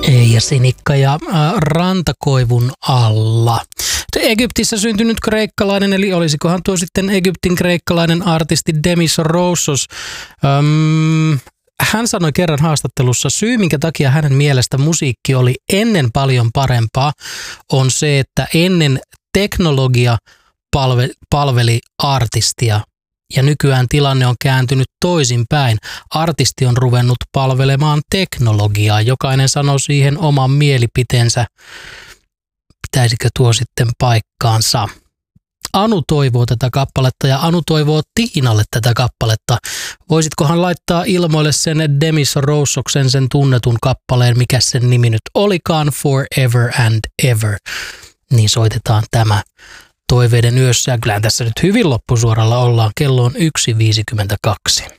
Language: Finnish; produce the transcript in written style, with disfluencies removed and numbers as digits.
Ja Sinikka ja Rantakoivun alla. Egyptissä syntynyt kreikkalainen, eli olisikohan tuo sitten Egyptin kreikkalainen artisti Demis Roussos. Hän sanoi kerran haastattelussa, syy minkä takia hänen mielestä musiikki oli ennen paljon parempaa, on se, että ennen teknologia palveli artistia. Ja nykyään tilanne on kääntynyt toisinpäin. Artisti on ruvennut palvelemaan teknologiaa. Jokainen sanoo siihen oman mielipiteensä. Pitäisikö tuo sitten paikkaansa? Anu toivoo tätä kappaletta ja Anu toivoo Tiinalle tätä kappaletta. Voisitkohan laittaa ilmoille sen Demis Roussoksen, sen tunnetun kappaleen, mikä sen nimi nyt olikaan, Forever and Ever. Niin soitetaan tämä toiveiden yössä. Ja kyllähän tässä nyt hyvin loppusuoralla ollaan. Kello on 1.52.